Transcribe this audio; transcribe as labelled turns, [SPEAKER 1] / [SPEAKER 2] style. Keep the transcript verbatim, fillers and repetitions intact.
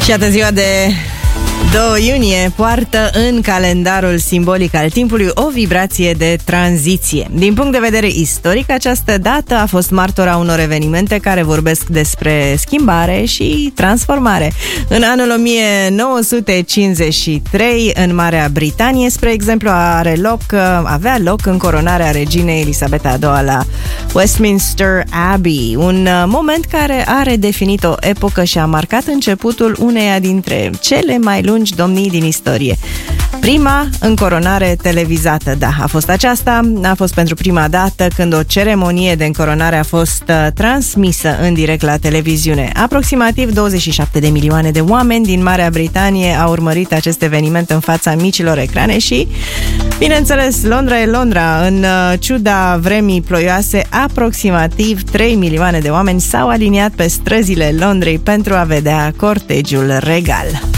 [SPEAKER 1] Și iată, ziua de doi iunie poartă în calendarul simbolic al timpului o vibrație de tranziție. Din punct de vedere istoric, această dată a fost martora unor evenimente care vorbesc despre schimbare și transformare. În anul o mie nouă sute cincizeci și trei, în Marea Britanie, spre exemplu, are loc, avea loc încoronarea reginei Elisabeta a doua la Westminster Abbey, un moment care a redefinit o epocă și a marcat începutul uneia dintre cele mai lungi domnii din istorie. Prima încoronare televizată, da, a fost aceasta, a fost pentru prima dată când o ceremonie de încoronare a fost uh, transmisă în direct la televiziune. Aproximativ douăzeci și șapte de milioane de oameni din Marea Britanie au urmărit acest eveniment în fața micilor ecrane și, bineînțeles, Londra e Londra. În uh, ciuda vremii ploioase, aproximativ trei milioane de oameni s-au aliniat pe străzile Londrei pentru a vedea cortegiul regal.